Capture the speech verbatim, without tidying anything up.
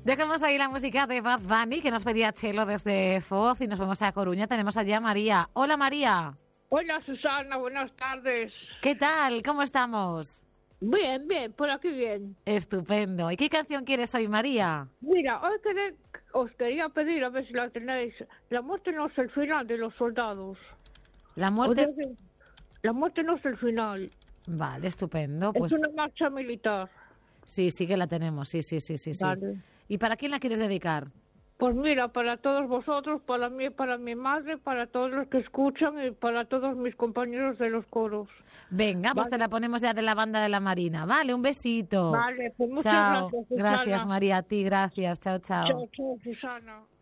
Dejemos ahí la música de Bad Bunny, que nos pedía Chelo desde Foz, y nos vamos a Coruña. Tenemos allí a María. Hola, María. Hola, Susana, buenas tardes. ¿Qué tal? ¿Cómo estamos? Bien, bien, por aquí bien. Estupendo. ¿Y qué canción quieres hoy, María? Mira, hoy quería, os quería pedir, a ver si la tenéis, La muerte no es el final de los soldados. La muerte... O sea que la muerte no es el final. Vale, estupendo. Es Pues una marcha militar. sí, sí que la tenemos. Sí, sí, sí, sí, sí. Vale. ¿Y para quién la quieres dedicar? Pues mira, para todos vosotros, para mí, para mi madre, para todos los que escuchan y para todos mis compañeros de los coros. Venga, pues Vale. te la ponemos ya de la banda de la Marina. Vale, un besito. Vale, pues muchas Chao. gracias, Susana. Gracias, María. A ti, gracias. Chao, chao. Chao, chao, Susana.